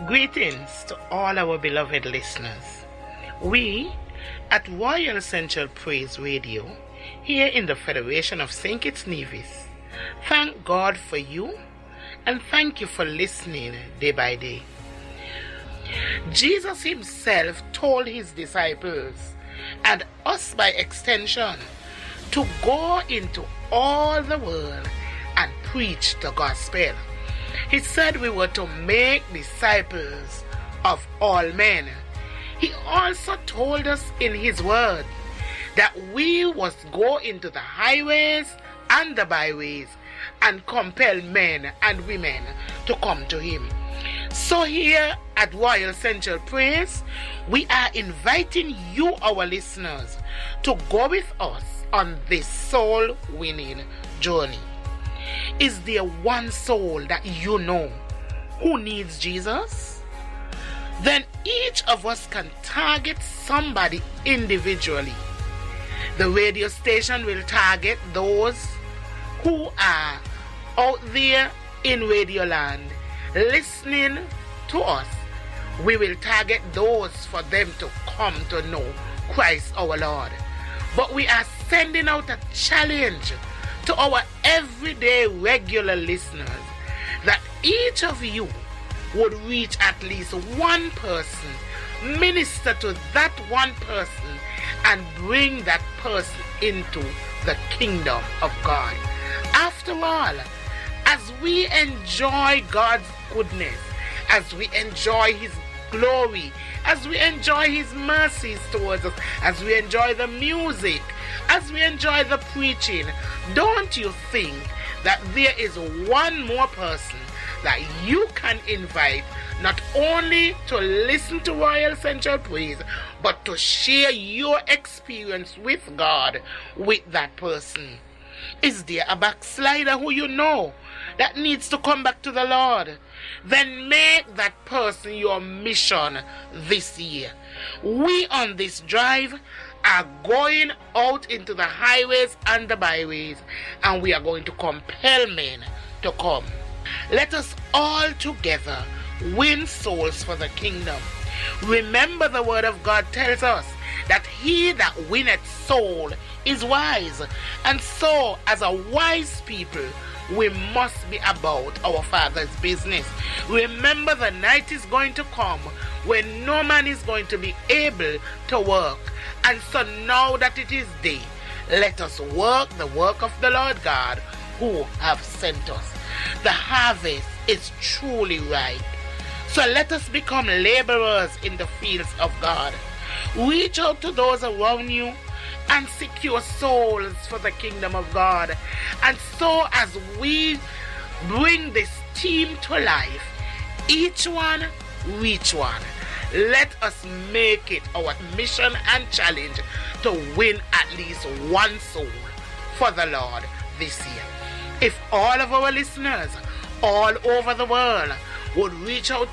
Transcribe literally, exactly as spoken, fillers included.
Greetings to all our beloved listeners. We at Royal Central Praise Radio, here in the Federation of Saint Kitts Nevis, thank God for you and thank you for listening day by day. Jesus himself told his disciples, and us by extension, to go into all the world and preach the gospel. He said we were to make disciples of all men. He also told us in his word that we must go into the highways and the byways and compel men and women to come to him. So here at Royal Central Praise, we are inviting you, our listeners, to go with us on this soul-winning journey. Is there one soul that you know who needs Jesus? Then each of us can target somebody individually. The radio station will target those who are out there in Radio Land listening to us. We will target those for them to come to know Christ our Lord. But we are sending out a challenge to our everyday regular listeners that each of you would reach at least one person, minister to that one person, and bring that person into the kingdom of God. After all, as we enjoy God's goodness, as we enjoy his glory, as we enjoy his mercies towards us, as we enjoy the music, as we enjoy the preaching, don't you think that there is one more person that you can invite, not only to listen to Royal Central Praise, but to share your experience with God with that person? Is there a backslider who you know that needs to come back to the Lord? Then make that person your mission this year. We on this drive are going out into the highways and the byways, and we are going to compel men to come. Let us all together win souls for the kingdom. Remember, the word of God tells us that he that winneth soul is wise, and so as a wise people we must be about our Father's business. Remember, the night is going to come when no man is going to be able to work. And so now that it is day, let us work the work of the Lord God who have sent us. The harvest is truly ripe. So let us become laborers in the fields of God. Reach out to those around you and secure souls for the kingdom of God. And so as we bring this team to life, each one reach one, let us make it our mission and challenge to win at least one soul for the Lord this year. If all of our listeners all over the world would reach out